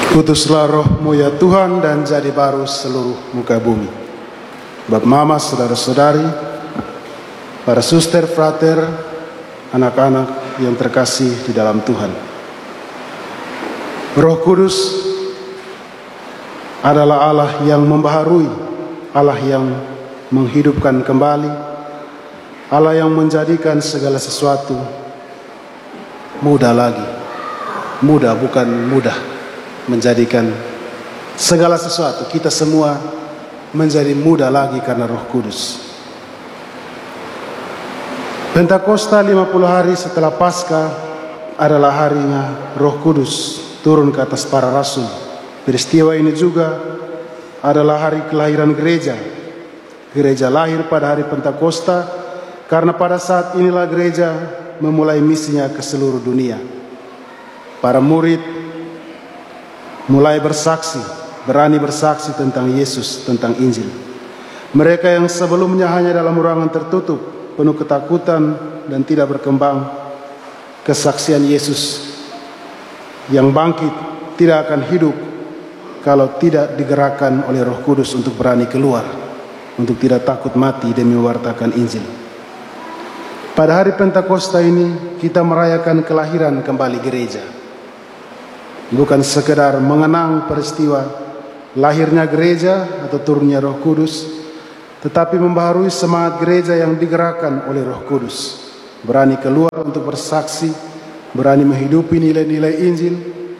Putuslah rohmu ya Tuhan dan jadi baru seluruh muka bumi. Bapak mama, saudara-saudari, para suster, frater, anak-anak yang terkasih di dalam Tuhan. Roh Kudus adalah Allah yang membaharui, Allah yang menghidupkan kembali, Allah yang menjadikan segala sesuatu mudah lagi. Mudah bukan mudah, menjadikan segala sesuatu, kita semua menjadi mudah lagi karena Roh Kudus. Pentakosta 50 hari setelah Paskah adalah harinya Roh Kudus turun ke atas para rasul. Peristiwa ini juga adalah hari kelahiran gereja. Gereja lahir pada hari Pentakosta karena pada saat inilah gereja memulai misinya ke seluruh dunia. Para murid mulai bersaksi, berani bersaksi tentang Yesus, tentang Injil. Mereka yang sebelumnya hanya dalam ruangan tertutup, penuh ketakutan dan tidak berkembang, kesaksian Yesus yang bangkit tidak akan hidup kalau tidak digerakkan oleh Roh Kudus untuk berani keluar, untuk tidak takut mati demi mewartakan Injil. Pada hari Pentakosta ini kita merayakan kelahiran kembali gereja. Bukan sekedar mengenang peristiwa lahirnya gereja atau turunnya Roh Kudus, tetapi membaharui semangat gereja yang digerakkan oleh Roh Kudus. Berani keluar untuk bersaksi, berani menghidupi nilai-nilai Injil,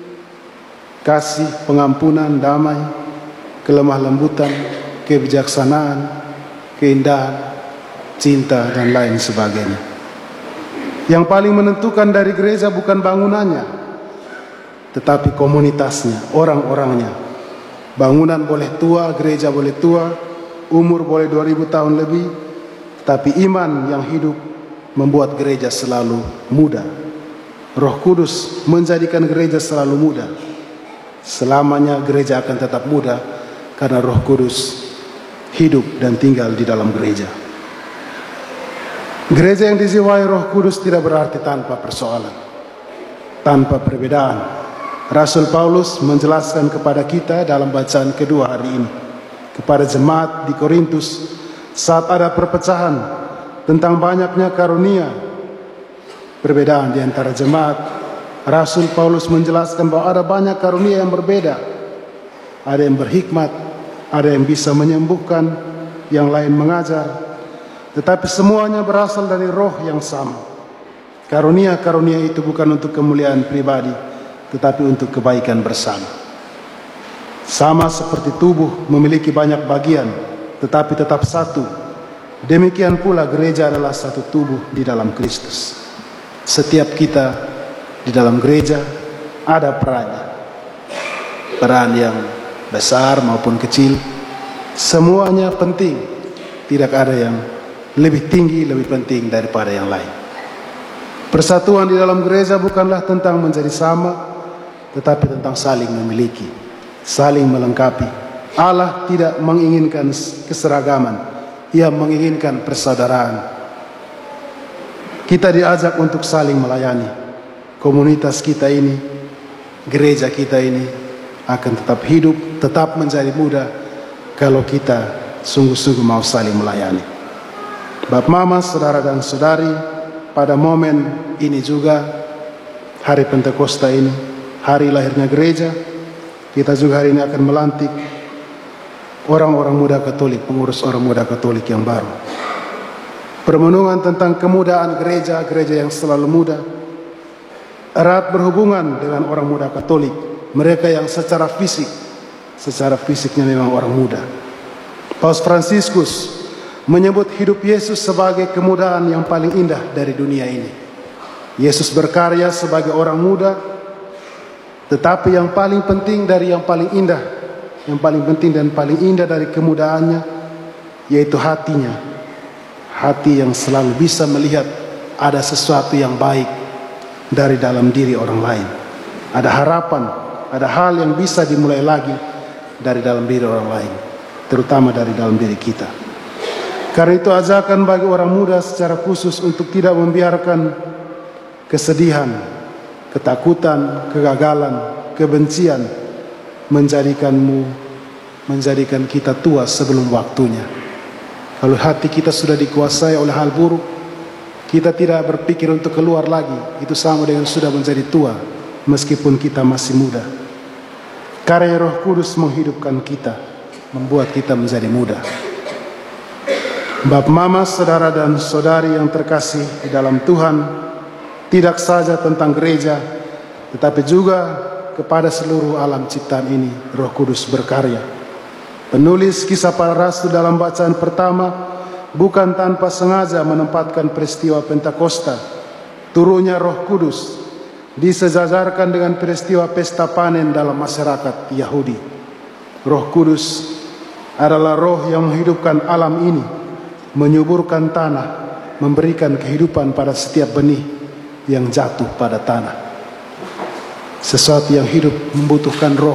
kasih, pengampunan, damai, kelemah lembutan, kebijaksanaan, keindahan, cinta, dan lain sebagainya. Yang paling menentukan dari gereja bukan bangunannya, tetapi komunitasnya, orang-orangnya. Bangunan boleh tua, gereja boleh tua, umur boleh 2000 tahun lebih, tetapi iman yang hidup membuat gereja selalu muda. Roh Kudus menjadikan gereja selalu muda. Selamanya gereja akan tetap muda karena Roh Kudus hidup dan tinggal di dalam gereja. Gereja yang dijiwai Roh Kudus tidak berarti tanpa persoalan, tanpa perbedaan. Rasul Paulus menjelaskan kepada kita dalam bacaan kedua hari ini, kepada jemaat di Korintus, saat ada perpecahan tentang banyaknya karunia, perbedaan di antara jemaat, Rasul Paulus menjelaskan bahwa ada banyak karunia yang berbeda. Ada yang berhikmat, ada yang bisa menyembuhkan, yang lain mengajar, tetapi semuanya berasal dari roh yang sama. Karunia-karunia itu bukan untuk kemuliaan pribadi, tetapi untuk kebaikan bersama. Sama seperti tubuh memiliki banyak bagian, tetapi tetap satu. Demikian pula gereja adalah satu tubuh di dalam Kristus. Setiap kita di dalam gereja ada perannya. Peran yang besar maupun kecil, semuanya penting. Tidak ada yang lebih tinggi, lebih penting daripada yang lain. Persatuan di dalam gereja bukanlah tentang menjadi sama, tetapi tentang saling memiliki, saling melengkapi. Allah tidak menginginkan keseragaman, Ia menginginkan persaudaraan. Kita diajak untuk saling melayani. Komunitas kita ini, gereja kita ini akan tetap hidup, tetap menjadi muda kalau kita sungguh-sungguh mau saling melayani. Bapak, mama, saudara dan saudari, pada momen ini juga, hari Pentakosta ini, hari lahirnya gereja, kita juga hari ini akan melantik orang-orang muda Katolik, pengurus orang muda Katolik yang baru. Permenungan tentang kemudaan gereja, gereja yang selalu muda, erat berhubungan dengan orang muda Katolik, mereka yang secara fisiknya memang orang muda. Paus Fransiskus menyebut hidup Yesus sebagai kemudaan yang paling indah dari dunia ini. Yesus berkarya sebagai orang muda, tetapi yang paling penting dari yang paling indah, yang paling penting dan paling indah dari kemudaannya, yaitu hatinya. Hati yang selalu bisa melihat ada sesuatu yang baik dari dalam diri orang lain. Ada harapan, ada hal yang bisa dimulai lagi dari dalam diri orang lain, terutama dari dalam diri kita. Karena itu ajakan bagi orang muda secara khusus untuk tidak membiarkan kesedihan, ketakutan, kegagalan, kebencian menjadikan kita tua sebelum waktunya. Kalau hati kita sudah dikuasai oleh hal buruk, kita tidak berpikir untuk keluar lagi. Itu sama dengan sudah menjadi tua, meskipun kita masih muda. Karya Roh Kudus menghidupkan kita, membuat kita menjadi muda. Bapak, mama, saudara dan saudari yang terkasih di dalam Tuhan, tidak saja tentang gereja, tetapi juga kepada seluruh alam ciptaan ini, Roh Kudus berkarya. Penulis Kisah Para Rasul dalam bacaan pertama bukan tanpa sengaja menempatkan peristiwa Pentakosta, turunnya Roh Kudus, disejajarkan dengan peristiwa pesta panen dalam masyarakat Yahudi. Roh Kudus adalah roh yang menghidupkan alam ini, menyuburkan tanah, memberikan kehidupan pada setiap benih yang jatuh pada tanah. Sesuatu yang hidup membutuhkan roh.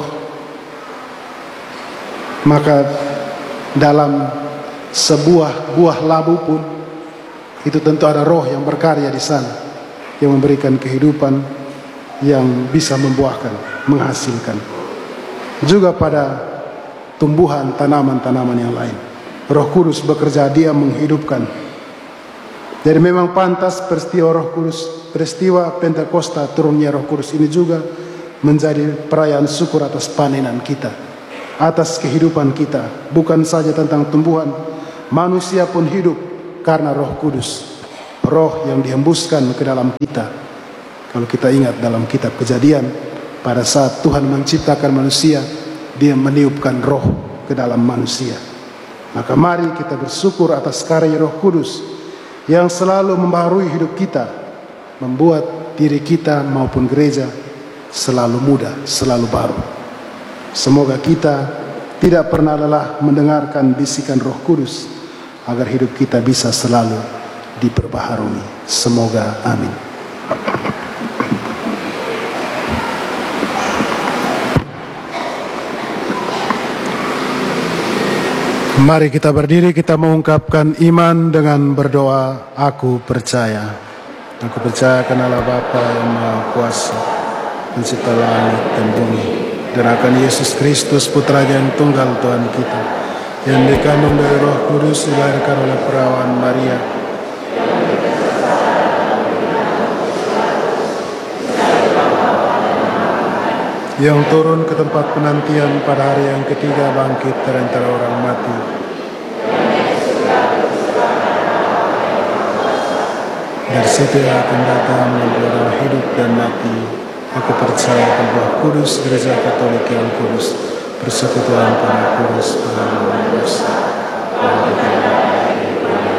Maka dalam sebuah buah labu pun itu tentu ada roh yang berkarya di sana, yang memberikan kehidupan, yang bisa membuahkan, menghasilkan. Juga pada tumbuhan, tanaman-tanaman yang lain, Roh Kudus bekerja, dia menghidupkan. Jadi memang pantas peristiwa Roh Kudus, peristiwa Pentakosta turunnya Roh Kudus ini juga menjadi perayaan syukur atas panenan kita, atas kehidupan kita. Bukan saja tentang tumbuhan, manusia pun hidup karena Roh Kudus, roh yang dihembuskan ke dalam kita. Kalau kita ingat dalam kitab Kejadian, pada saat Tuhan menciptakan manusia, dia meniupkan roh ke dalam manusia. Maka mari kita bersyukur atas karya Roh Kudus yang selalu membaharui hidup kita, membuat diri kita maupun gereja selalu muda, selalu baru. Semoga kita tidak pernah lelah mendengarkan bisikan Roh Kudus, agar hidup kita bisa selalu diperbaharui. Semoga amin. Mari kita berdiri, kita mengungkapkan iman dengan berdoa. Aku percaya. Aku percaya akan Allah Bapa yang Maha Kuasa, pencipta langit dan bumi, dan akan Yesus Kristus, putranya yang tunggal Tuhan kita, yang dikandung dari Roh Kudus, dilahirkan oleh perawan Maria, yang turun ke tempat penantian pada hari yang ketiga, bangkit dari antara orang mati, dari situ akan datang orang hidup dan mati. Aku percaya pada Roh Kudus, Gereja Katolik yang kudus, persekutuan para kudus, para dosa,